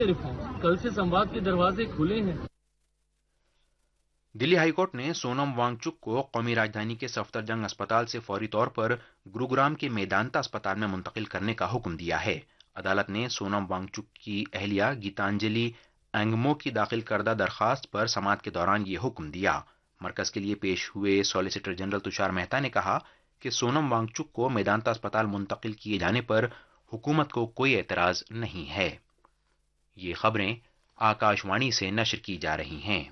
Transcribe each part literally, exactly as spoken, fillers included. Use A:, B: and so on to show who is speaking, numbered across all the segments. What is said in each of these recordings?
A: Reform कल से संवाद के दरवाजे खुले हैं।
B: दिल्ली हाई कोर्ट ने सोनम वांगचुक को कौमी राजधानी के सफदरजंग अस्पताल से फौरी तौर पर गुरुग्राम के मेदांता अस्पताल में मुंतकिल करने का हुक्म दिया है। अदालत ने सोनम वांगचुक की अहलिया गीतांजलि एंगमो की दाखिल करदा दरखास्त पर समाअत के दौरान ये हुक्म दिया। मरकज के लिए पेश हुए सॉलिसिटर जनरल तुषार मेहता ने कहा कि सोनम वांगचुक को मेदांता अस्पताल मुंतकिल किए जाने पर हुकूमत को कोई एतराज नहीं है। ये खबरें आकाशवाणी से नशर की जा रही हैं।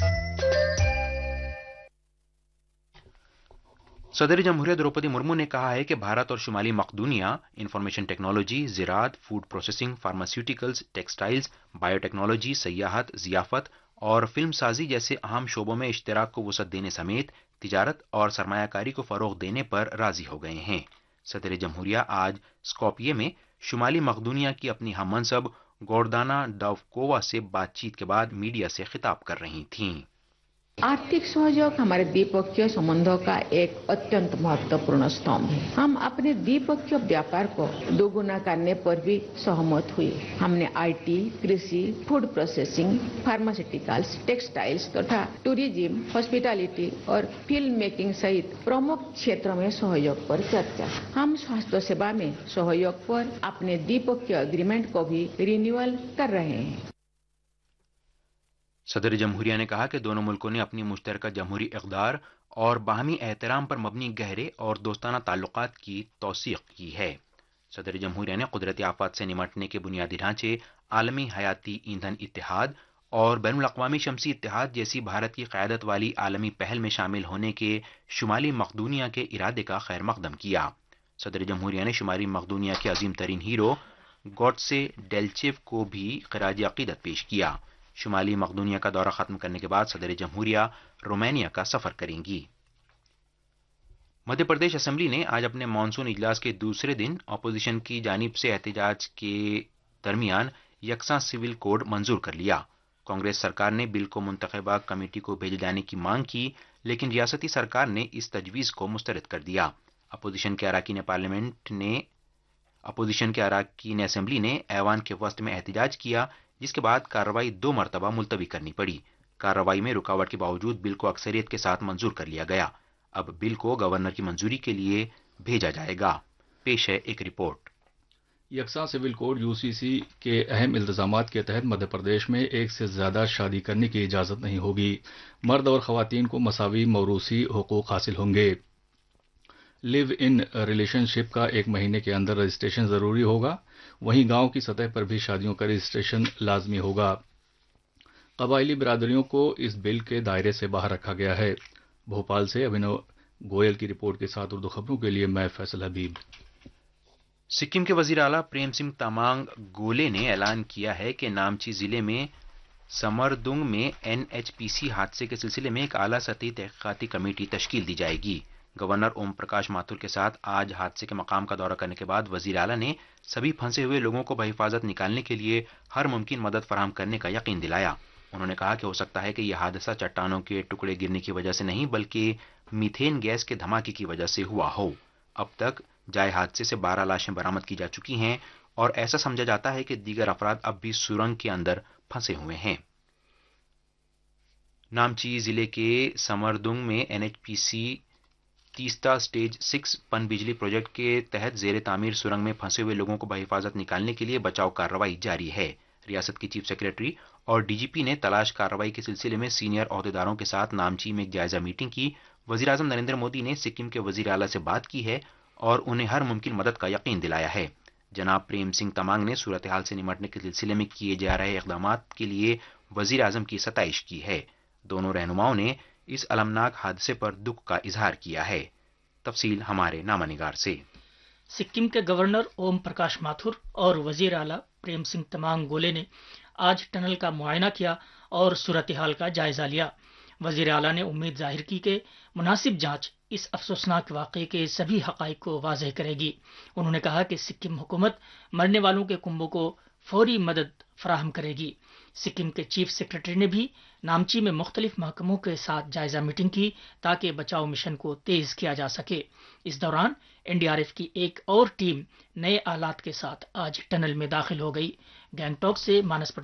B: सदर जमहूरिया द्रौपदी मुर्मू ने कहा है कि भारत और शुमाली मकदूनिया information technology, ज़राअत, food processing, pharmaceuticals, textiles, biotechnology, सियाहत, ज़ियाफत और फिल्म साजी जैसे अहम शोबों में इश्तराक को वसअत देने समेत तिजारत और सरमायाकारी को फ़रोग़ देने पर राज़ी हो गए हैं। सदर जमहूरिया आज स्कॉपिये में शुमाली मकदूनिया की अपनी हम मनसब गोर्दाना डावकोवा से बातचीत के बाद मीडिया से खिताब कर रही थीं।
C: आर्थिक सहयोग हमारे द्विपक्षीय संबंधों का एक अत्यंत महत्वपूर्ण स्तंभ है। हम अपने द्विपक्षीय व्यापार को दोगुना करने पर भी सहमत हुए। हमने आईटी, कृषि, फूड प्रोसेसिंग, फार्मास्यूटिकल्स, टेक्सटाइल्स तथा टूरिज्म, हॉस्पिटैलिटी और फिल्म मेकिंग सहित प्रमुख क्षेत्रों में सहयोग पर चर्चा। हम स्वास्थ्य सेवा में सहयोग पर अपने द्विपक्षीय एग्रीमेंट को भी रिन्यूअल कर रहे हैं।
B: सदर जमहूरिया ने कहा कि दोनों मुल्कों ने अपनी मुश्तरका जमहूरी इक़दार और बाहमी एहतराम पर मबनी गहरे और दोस्ताना ताल्लुकात की तौसीक़ की है। सदर जमहूरिया ने कुदरती आफत से निमटने के बुनियादी ढांचे, आलमी हयाती ईंधन इत्तेहाद और बैनुल-अक़वामी शमसी इत्तेहाद जैसी भारत की क़यादत वाली आलमी पहल में शामिल होने के शुमाली मकदूनिया के इरादे का खैर मकदम किया। सदर जमहूरिया ने शुमाली मकदूनिया के अजीम तरीन हीरो गॉडसे डेल्चेव को भी ख़िराज अक़ीदत पेश किया। शुमाली मकदूनिया का दौरा खत्म करने के बाद सदर जमहूरिया रोमानिया का सफर करेंगी। मध्य प्रदेश असेंबली ने आज अपने मानसून इजलास के दूसरे दिन अपोजिशन की जानिब से एहतजाज के दरमियान यकसा सिविल कोड मंजूर कर लिया। कांग्रेस सरकार ने बिल को मुंतखबा कमेटी को भेजे जाने की मांग की, लेकिन रियासती सरकार ने इस तजवीज़ को मुस्तरद कर दिया। अपोजिशन के अराकीन पार्लियामेंट ने अपोजिशन के अराकीन असेंबली ने ऐवान के वस्त में एहतजाज किया, जिसके बाद कार्रवाई दो मरतबा मुलतवी करनी पड़ी। कार्रवाई में रुकावट के बावजूद बिल को अक्सरियत के साथ मंजूर कर लिया गया। अब बिल को गवर्नर की मंजूरी के लिए भेजा जाएगा। पेश है एक रिपोर्ट।
D: यकसा सिविल कोड यूसीसी के अहम इल्ज़ामात के तहत मध्य प्रदेश में एक से ज्यादा शादी करने की इजाजत नहीं होगी। मर्द और खवातीन को मसावी मौरूसी हुकूक हासिल होंगे। लिव इन रिलेशनशिप का एक महीने के अंदर रजिस्ट्रेशन जरूरी होगा। वहीं गांव की सतह पर भी शादियों का रजिस्ट्रेशन लाजमी होगा। कबायली बिरादरियों को इस बिल के दायरे से बाहर रखा गया है। भोपाल से अभिनव गोयल की रिपोर्ट के साथ उर्दू खबरों के लिए मैं फैसल हबीब।
B: सिक्किम के वजीर आला प्रेम सिंह तमांग गोले ने ऐलान किया है कि नामची जिले में समरदुंग में एनएचपीसी हादसे के सिलसिले में एक आला सतही तहकीकाती कमेटी तश्कील दी जाएगी। गवर्नर ओम प्रकाश माथुर के साथ आज हादसे के मकाम का दौरा करने के बाद वजीर आला ने सभी फंसे हुए लोगों को बहिफाजत निकालने के लिए हर मुमकिन मदद फराहम करने का यकीन दिलाया। उन्होंने कहा कि हो सकता है कि यह हादसा चट्टानों के टुकड़े गिरने की वजह से नहीं, बल्कि मीथेन गैस के धमाके की वजह से हुआ हो। अब तक जाए हादसे से बारह लाशें बरामद की जा चुकी हैं और ऐसा समझा जाता है कि दीगर अफराद अब भी सुरंग के अंदर फंसे हुए हैं। नामची जिले के समरदुंग में एनएचपीसी तीस्ता स्टेज सिक्स पन बिजली प्रोजेक्ट के तहत जेर तामीर सुरंग में फंसे हुए लोगों को बहिफाजत निकालने के लिए बचाव कार्रवाई जारी है। रियासत की चीफ सेक्रेटरी और डीजीपी ने तलाश कार्रवाई के सिलसिले में सीनियर अहदेदारों के साथ नामची में एक जायजा मीटिंग की। वजीर आजम नरेंद्र मोदी ने सिक्किम के वजीर आला से बात की है और उन्हें हर मुमकिन मदद का यकीन दिलाया है। जनाब प्रेम सिंह तमांग ने सूरत हाल से निमटने के सिलसिले में किए जा रहे इक़दाम के लिए वजीर आजम की सताइश की है। दोनों रहनुमाओं ने इस अलमनाक हादसे पर दुख का इजहार किया है। तफसील हमारे नामानिगार से।
E: सिक्किम के गवर्नर ओम प्रकाश माथुर और वजीर आला प्रेम सिंह तमांग गोले ने आज टनल का मुआयना किया और सूरत हाल का जायजा लिया। वजीर आला ने उम्मीद जाहिर की कि मुनासिब जांच इस अफसोसनाक वाक़े के सभी हक़ाइक़ को वाज़ेह करेगी। उन्होंने कहा कि सिक्किम हुकूमत मरने वालों के कुंबों को फौरी मदद फराहम करेगी। सिक्किम के चीफ सेक्रेटरी ने भी नामची में मुख्तलिफ महकमों के साथ जायजा मीटिंग की ताकि बचाव मिशन को तेज किया जा सके। इस दौरान एनडीआरएफ की एक और टीम नए आलात के साथ आज टनल में दाखिल हो गई। गैंगटॉक से मानस